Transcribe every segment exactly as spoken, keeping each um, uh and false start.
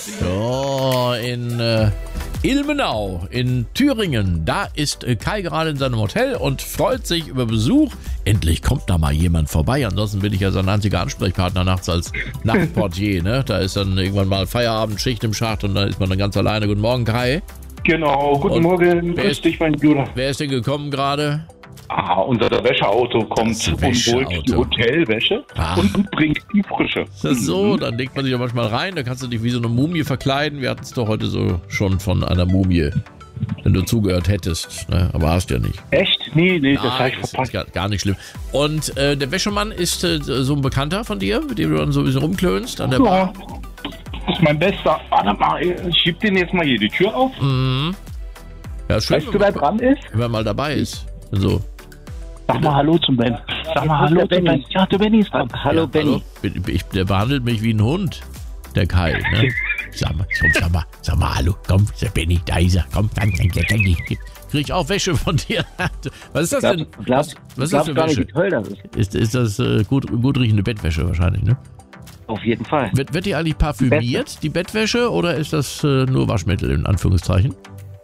So, in äh, Ilmenau in Thüringen, da ist äh, Kai gerade in seinem Hotel und freut sich über Besuch. Endlich kommt da mal jemand vorbei, ansonsten bin ich ja sein einziger Ansprechpartner nachts als Nachtportier. Ne? Da ist dann irgendwann mal Feierabendschicht im Schacht und dann ist man dann ganz alleine. Guten Morgen, Kai. Genau, guten Und Morgen, wer grüß ist- dich, mein Bruder. Wer ist denn gekommen gerade? Ah, unser Wäscheauto kommt Das und holt die Wäscheauto. Hotelwäsche Ah. und bringt die frische. Ist das so? Dann legt man sich ja manchmal rein, da kannst du dich wie so eine Mumie verkleiden. Wir hatten es doch heute so schon von einer Mumie, wenn du zugehört hättest, ne? Aber hast ja nicht. Echt? Nee, nee, das Nein, habe ich das ist verpasst. gar, gar nicht schlimm. Und äh, der Wäschemann ist äh, so ein Bekannter von dir, mit dem du dann so ein bisschen rumklönst an der Bar? Ja, das ist mein Bester. Warte mal, ich schieb den jetzt mal hier die Tür auf. Mhm. Ja, schön, Weißt du, wer dran ist? wenn man mal dabei ist. So. Sag mal Hallo zum Ben. Sag mal Hallo zum Ben. Ja, der Benny ist dran. Hallo Ja, Benny. hallo? Ich, der behandelt mich wie ein Hund, der Kai. Ne? Sag mal, komm, sag mal, sag mal, hallo, komm, der Benny, da ist er, komm, dann, dann, dann, dann. Krieg ich auch Wäsche von dir? Was ist das denn? Du glaubst, Was ist du das glaubst für gar nicht, Wäsche? wie toll das ist. Ist, ist das äh, gut, gut riechende Bettwäsche wahrscheinlich, ne? Auf jeden Fall. Wird, wird die eigentlich parfümiert, die Bettwäsche, oder ist das äh, nur Waschmittel, in Anführungszeichen?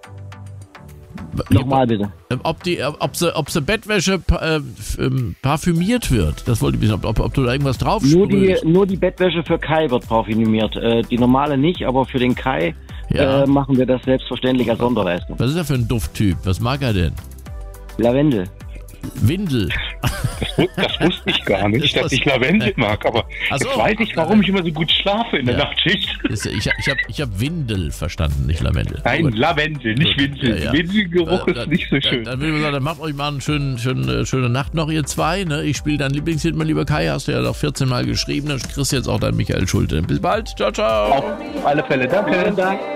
Nochmal bitte. Ähm, Ob die, ob sie, ob sie Bettwäsche pa- äh, f- ähm, parfümiert wird, das wollte ich wissen, ob, ob, ob du da irgendwas drauf Nur die, sprühst. nur die Bettwäsche für Kai wird parfümiert. Äh, die normale nicht, aber für den Kai Ja. äh, machen wir das selbstverständlich als Sonderleistung. Was ist er für ein Dufttyp? Was mag er denn? Lavendel. Windel. Das, wu- das wusste ich gar nicht, Ist dass das- ich Lavendel mag, aber Ach so, jetzt weiß ich, warum ich immer so gut schlafe in der Ja. Nachtschicht. Ist, ich ich habe ich hab Windel verstanden, nicht Lavendel. Nein, Gut. Lavendel, nicht Gut. Windel. Ja, ja. Windelgeruch Äh, ist dann- nicht so schön. Dann, dann würde ich sagen, dann macht euch mal eine schöne, schöne, schöne Nacht noch, ihr zwei. Ne? Ich spiele dein Lieblingslied, mein lieber Kai, hast du ja doch vierzehn Mal geschrieben. Dann kriegst du jetzt auch deinen Michael Schulte. Bis bald. Ciao, ciao. Auf alle Fälle, danke. Vielen Dank.